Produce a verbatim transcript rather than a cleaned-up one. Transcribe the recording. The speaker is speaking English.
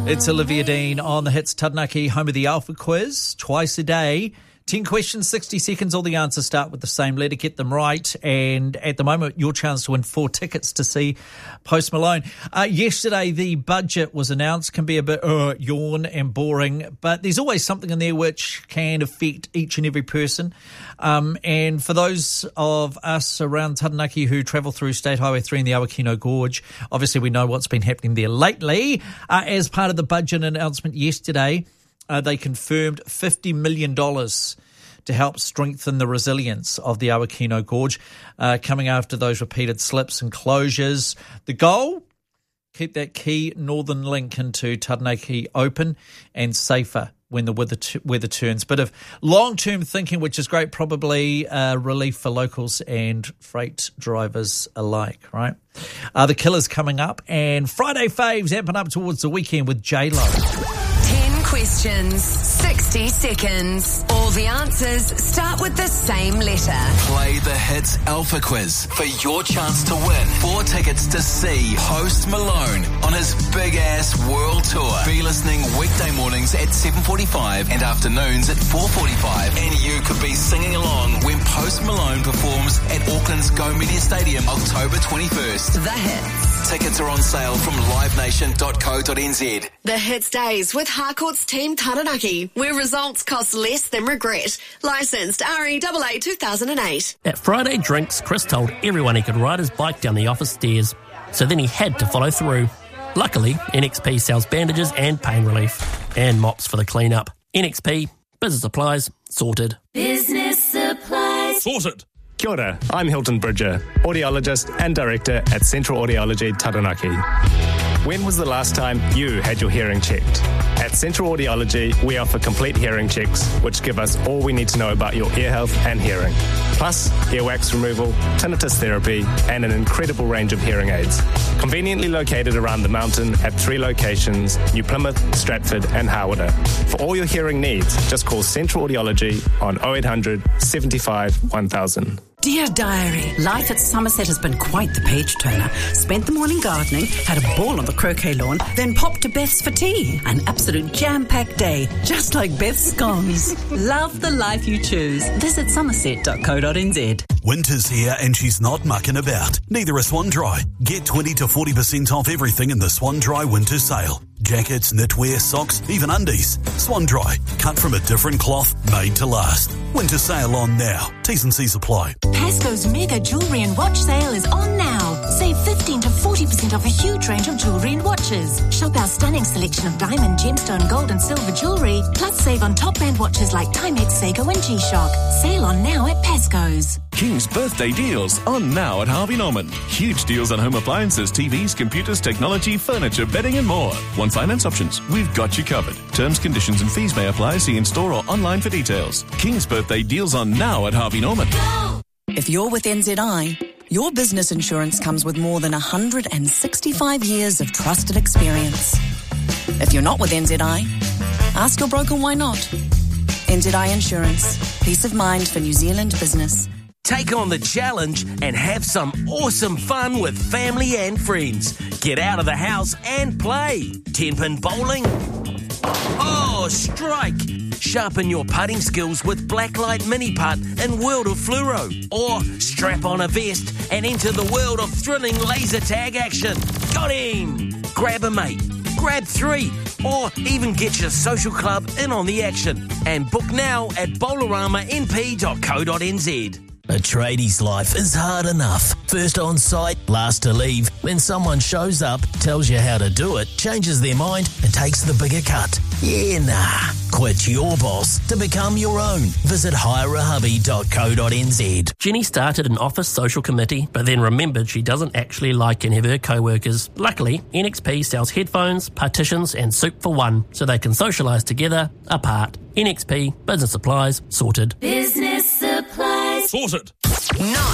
It's Olivia Dean on the Hits Taranaki, home of the Alpha Quiz, twice a day. ten questions, sixty seconds, all the answers start with the same letter, get them right. And at the moment, your chance to win four tickets to see Post Malone. Uh, yesterday, the budget was announced, can be a bit uh, yawn and boring, but there's always something in there which can affect each and every person. Um, and for those of us around Taranaki who travel through State Highway three in the Awakino Gorge, obviously we know what's been happening there lately. Uh, as part of the budget announcement yesterday, Uh, they confirmed fifty million dollars to help strengthen the resilience of the Awakino Gorge, uh, coming after those repeated slips and closures. The goal? Keep that key northern link into Taranaki open and safer when the weather, t- weather turns. Bit of long-term thinking, which is great, probably uh, relief for locals and freight drivers alike, right? Uh, the Killer's coming up, and Friday Faves amping up towards the weekend with J-Lo. Questions, sixty seconds. All the answers start with the same letter. Play the Hits Alpha Quiz for your chance to win four tickets to see Post Malone on his big-ass world tour. Be listening weekday mornings at seven forty-five and afternoons at four forty-five. And you could be singing along when Post Malone performs at Auckland's Go Media Stadium October twenty-first. The Hits. Tickets are on sale from live nation dot co dot n z. The Hits Days with Harcourt's Team Taranaki, where results cost less than regret. Licensed R E A A two thousand eight. At Friday Drinks, Chris told everyone he could ride his bike down the office stairs, so then he had to follow through. Luckily, N X P sells bandages and pain relief, and mops for the clean-up. N X P, business supplies, sorted. Business supplies. Sorted. Kia ora, I'm Hilton Bridger, audiologist and director at Central Audiology Taranaki. When was the last time you had your hearing checked? At Central Audiology, we offer complete hearing checks, which give us all we need to know about your ear health and hearing. Plus, earwax removal, tinnitus therapy, and an incredible range of hearing aids. Conveniently located around the mountain at three locations, New Plymouth, Stratford, and Harwood. For all your hearing needs, just call Central Audiology on oh eight hundred, seventy-five, one thousand. Dear Diary, life at Somerset has been quite the page-turner. Spent the morning gardening, had a ball on the croquet lawn, then popped to Beth's for tea. An absolute jam-packed day, just like Beth's scones. Love the life you choose. Visit somerset dot co dot n z. Winter's here and she's not mucking about. Neither is Swan Dry. Get twenty to forty percent off everything in the Swan Dry winter sale. Jackets, knitwear, socks, even undies. Swan Dry, cut from a different cloth, made to last. Winter sale on now. T's and C's apply. Pasco's mega jewellery and watch sale is on now. Save fifteen to forty percent off a huge range of jewellery and watches. Shop our stunning selection of diamond, gemstone, gold and silver jewellery. Plus save on top brand watches like Timex, Seiko and G-Shock. Sale on now at Pasco's. King's birthday deals on now at Harvey Norman. Huge deals on home appliances, T Vs, computers, technology, furniture, bedding and more. Want finance options? We've got you covered. Terms, conditions and fees may apply. See in store or online for details. King's birthday deals on now at Harvey Norman. If you're with N Z I, your business insurance comes with more than one hundred sixty-five years of trusted experience. If you're not with N Z I, ask your broker why not. N Z I Insurance. Peace of mind for New Zealand business. Take on the challenge and have some awesome fun with family and friends. Get out of the house and play. ten-pin bowling. Oh, strike. Sharpen your putting skills with Blacklight Mini Putt and World of Fluoro. Or strap on a vest and enter the world of thrilling laser tag action. Got him. Grab a mate. Grab three. Or even get your social club in on the action. And book now at bowlerama n p dot co dot n z. A tradie's life is hard enough. First on site, last to leave. When someone shows up, tells you how to do it, changes their mind and takes the bigger cut. Yeah, nah. Quit your boss to become your own. Visit hire a hubby dot co dot n z. Jenny started an office social committee, but then remembered she doesn't actually like any of her co-workers. Luckily, N X P sells headphones, partitions and soup for one, so they can socialise together, apart. N X P, business supplies, sorted. Business supplies. Sorted. Nine.